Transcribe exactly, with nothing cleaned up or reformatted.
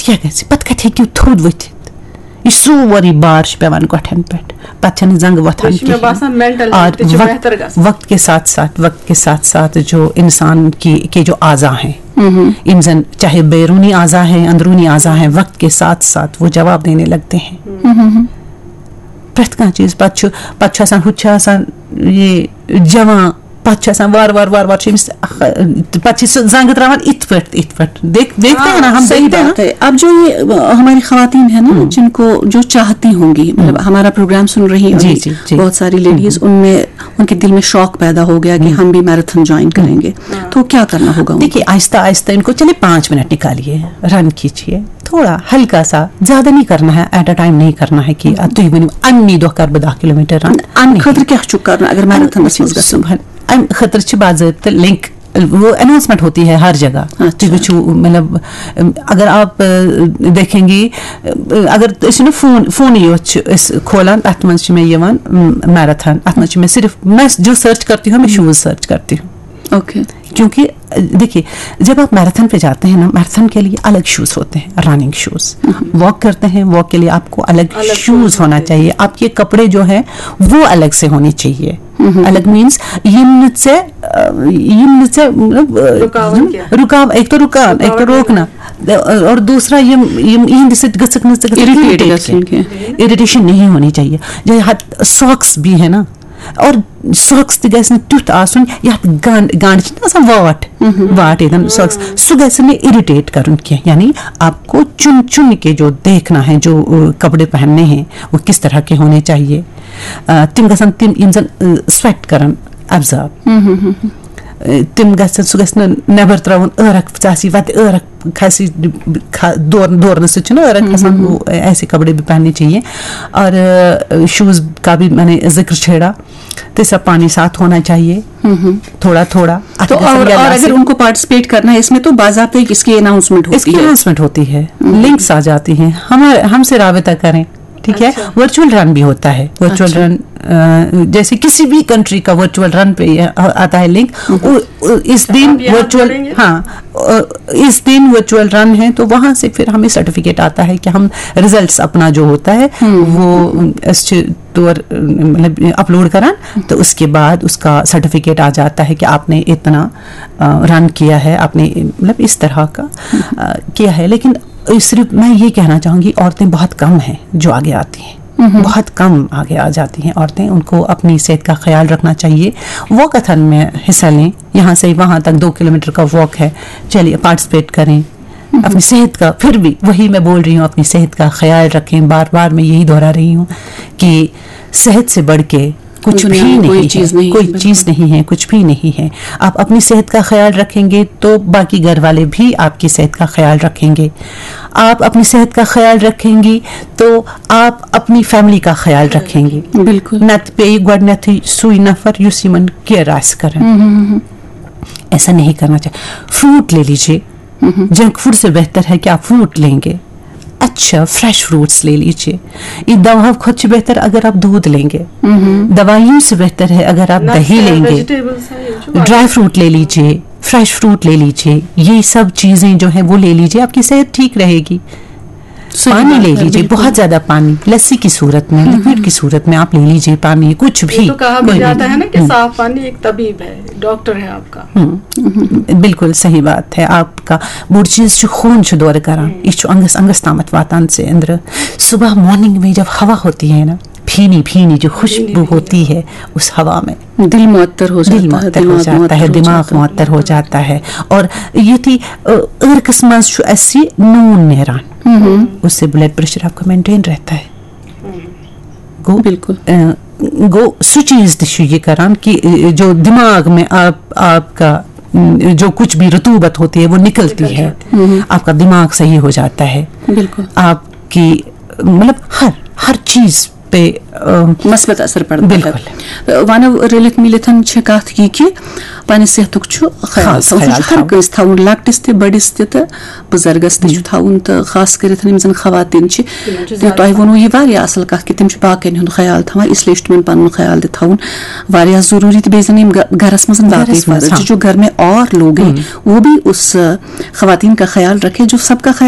क्या गैस पत कत हेकिव थोद वथित ये सोरी बार पेवान गोठन पे पत जंग वथान और वक्त, वक्त के साथ साथ वक्त के साथ साथ जो इंसान की के जो आज़ा हैं इंसान चाहे बैरूनी आज़ा हैं अंदरूनी आज़ा हैं वक्त के साथ साथ वो जवाब देने लगते हैं प्रत कह चीज पत पत ये जवान पत वार वार वार वार पत जंग त्रावान इत पट इत पट देख देखते हैं ना हम सही बात है। अब जो ये हमारी खवातीन है ना जिनको जो चाहती होंगी मतलब हमारा प्रोग्राम सुन रही होंगी बहुत सारी लेडीज उनमें उनके दिल में शौक पैदा हो गया कि हम भी मैराथन ज्वाइन करेंगे तो क्या करना होगा? देखिए आहिस्ता आहिस्ता इनको चले पांच मिनट निकालिए रन कीजिए थोड़ा हल्का सा ज्यादा नहीं करना है एट अ टाइम नहीं करना है कि तुम वन अमी दो कर बह किलोमीटर रन अन खतर क्या करना अगर मैराथनस मज अम खतर बाज़ाब्ता लिंक वो अनाउंसमेंट होती है हर जगह। अच्छा। मतलब अगर आप देखेंगे अगर ना फोन फोन ये खोलान अत मज में मैराथन अत मज में सिर्फ मैं जो सर्च करती हूँ मैं शूज सर्च करती हूँ। Okay okay. क्योंकि देखिए जब आप मैराथन पे जाते हैं ना मैराथन के लिए अलग शूज होते हैं रनिंग शूज वॉक करते हैं वॉक के लिए आपको अलग, अलग शूज होना चाहिए आपके कपड़े जो है वो अलग से होने चाहिए अलग मीन्स ये से ये रुकाव एक तो रुका एक तो रोकना और दूसरा ये इरिटेशन नहीं होनी चाहिए जो सॉक्स भी है ना और सॉक्स गस तुथ आसन गांड वाट वाट एकदम सॉक्स सह गस इरिटेट कर यानी आपको चुन चुन के जो देखना है जो कपड़े पहनने हैं वो किस तरह के होने चाहिए तिम गसन तिम यम जन स्वेट करन अब्जॉर्ब तिम गसन सह गस नबर त्रावन अरक चासी वत अरक खासी दौर दौरने से ना अरक खसान वो ऐसे कपड़े भी पहनने चाहिए और शूज का भी मैंने जिक्र छेड़ा तो सब पानी साथ होना चाहिए थोड़ा थोड़ा तो और, और अगर उनको पार्टिसिपेट करना है इसमें तो बाज़ाब्ते इसकी अनाउंसमेंट होती इसकी है अनाउंसमेंट होती है लिंक्स आ जाती हैं हमारे हमसे राबिता करें ठीक है। वर्चुअल रन भी होता है वर्चुअल रन जैसे किसी भी कंट्री का वर्चुअल रन पे आता है लिंक इस दिन वर्चुअल हाँ इस दिन वर्चुअल रन है तो वहां से फिर हमें सर्टिफिकेट आता है कि हम रिजल्ट्स अपना जो होता है वो मतलब अपलोड करा तो उसके बाद उसका सर्टिफिकेट आ जाता है कि आपने इतना रन किया है आपने मतलब इस तरह का किया है। लेकिन सिर्फ मैं ये कहना चाहूंगी औरतें बहुत कम हैं जो आगे आती हैं बहुत कम आगे आ जाती हैं औरतें उनको अपनी सेहत का ख्याल रखना चाहिए वॉकथन में हिस्सा लें यहाँ से वहाँ तक दो किलोमीटर का वॉक है चलिए पार्टिसिपेट करें अपनी सेहत का फिर भी वही मैं बोल रही हूँ अपनी सेहत का ख्याल रखें बार बार मैं यही दोहरा रही हूँ कि सेहत से बढ़ के कुछ भी नहीं कोई चीज नहीं कोई चीज नहीं है कुछ भी नहीं है। आप अपनी सेहत का ख्याल रखेंगे तो बाकी घर वाले भी आपकी सेहत का ख्याल रखेंगे आप अपनी सेहत का ख्याल रखेंगी तो आप अपनी फैमिली का ख्याल रखेंगे बिल्कुल नत पे गोडनेथ सुई नफर युस यमन केयर आस करें ऐसा नहीं करना चाहिए। फ्रूट ले लीजिए जंक फूड से बेहतर है कि आप फ्रूट लेंगे अच्छा फ्रेश फ्रूट्स ले लीजिए ये दवा खुद से बेहतर अगर आप दूध लेंगे दवाइयों से बेहतर है अगर आप दही लेंगे ड्राई फ्रूट ले लीजिए फ्रेश फ्रूट ले लीजिए ये सब चीजें जो है वो ले लीजिए आपकी सेहत ठीक रहेगी। पानी ले लीजिए बहुत ज्यादा पानी लस्सी की सूरत में लिक्विड की सूरत में आप ले लीजिए पानी कुछ भी तो कहा भी जाता है ना कि साफ पानी एक तबीब है डॉक्टर है आपका बिल्कुल सही बात है आपका बुढ़ चीज खून दौर करान यह अंगस अंगस तामत वातान से अंदर सुबह मॉर्निंग में जब हवा होती है ना भीनी भीनी जो खुशबू होती है उस हवा में दिल मुअत्तर हो दिल मुअत्तर हो जाता है दिमाग मुअत्तर हो जाता है और ये थी अर्कस मज ऐसी नून नेरान उससे ब्लड प्रेशर आपका मेंटेन रहता है गो बिल्कुल गो सु चीज ये करान कि जो दिमाग में आप आपका जो कुछ भी रतूबत होती है वो निकलती है आपका दिमाग सही हो जाता है बिल्कुल आपकी मतलब हर हर चीज पे मस्बत असर पड़ता है वाना रिलिक मिलथन छ कथ की कि पन सेहतुक छु ख्याल हर कस थाउन लक्टिस ते बडिस ते त बुजुर्गस ते छु थाउन त खास करित निम जन खवातीन छ ते तोय वनो ये वारिया असल कथ कि तिम छु बाकन हुन ख्याल थवा इसलिए तुम पन ख्याल दे थाउन वारिया जरूरी ते बेजन घरस मजन बाकी फर्ज जो घर में और लोग हैं वो भी उस खवातीन का ख्याल रखे जो सबका